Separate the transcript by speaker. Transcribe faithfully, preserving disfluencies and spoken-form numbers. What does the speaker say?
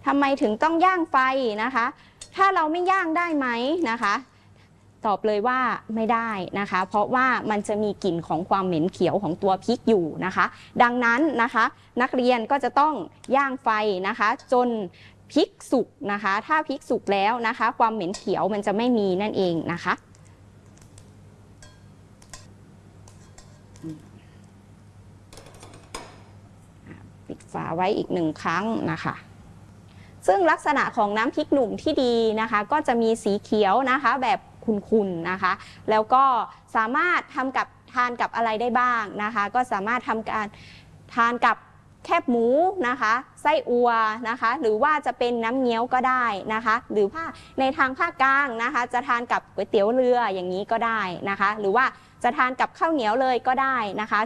Speaker 1: ทำไมถึงต้องย่างไฟนะคะถ้าเราไม่ย่างได้ไหมนะคะตอบเลยว่าไม่ได้นะคะเพราะว่ามันจะมีกลิ่นของความเหม็นเขียวของตัวพริกอยู่นะคะดังนั้นนะคะนักเรียนก็จะต้องย่างไฟนะคะจนพริกสุกนะคะถ้าพริกสุกแล้วนะคะความเหม็นเขียวมันจะไม่มีนั่นเองนะคะปิดฝาไว้อีกหนึ่งครั้งนะคะซึ่งลักษณะของน้ำพริกหนุ่มที่ดีนะคะก็จะมีสีเขียวนะคะแบบขุ่นๆนะคะแล้วก็สามารถทำกับทานกับอะไรได้บ้างนะคะก็สามารถทำการทานกับแคบหมูนะคะไส้อัวนะคะหรือว่าจะเป็นน้ำเงี้ยวก็ได้นะคะหรือว่าในทางภาคกลางนะคะจะทานกับก๋วยเตี๋ยวเรืออย่างนี้ก็ได้นะคะหรือว่าจะทานกับข้าวเหนียวเลยก็ได้นะคะ